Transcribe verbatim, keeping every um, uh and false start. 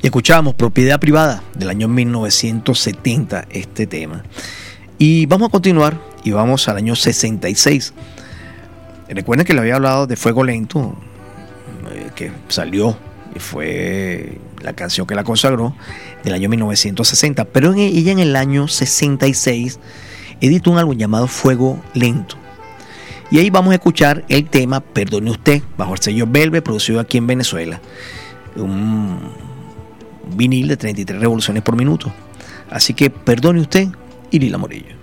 Y escuchábamos Propiedad Privada del año mil novecientos setenta, este tema. Y vamos a continuar y vamos al año sesenta y seis. Recuerden que le había hablado de Fuego Lento, eh, que salió y fue la canción que la consagró del año mil novecientos sesenta. Pero en, ella en el año sesenta y seis editó un álbum llamado Fuego Lento. Y ahí vamos a escuchar el tema Perdone Usted, bajo el sello Velvet, producido aquí en Venezuela. Un vinil de treinta y tres revoluciones por minuto. Así que Perdone Usted y Lila Morillo.